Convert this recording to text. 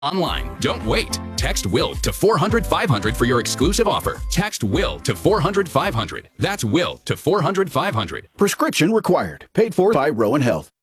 online. Don't wait. Text WILL to 400-500 for your exclusive offer. Text WILL to 400-500. That's WILL to 400-500. Prescription required. Paid for by Rowan Health.